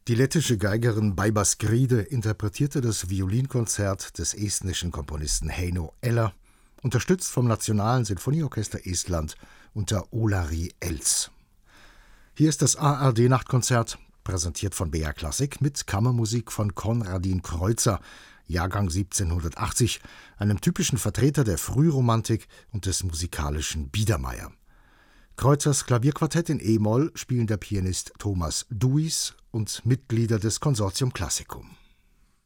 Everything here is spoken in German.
Die lettische Geigerin Baiba Skride interpretierte das Violinkonzert des estnischen Komponisten Heino Eller, unterstützt vom Nationalen Sinfonieorchester Estland unter Olari Els. Hier ist das ARD-Nachtkonzert, präsentiert von BR Klassik mit Kammermusik von Konradin Kreutzer, Jahrgang 1780, einem typischen Vertreter der Frühromantik und des musikalischen Biedermeier. Kreutzers Klavierquartett in e-Moll spielen der Pianist Thomas Duis und Mitglieder des Consortium Classicum.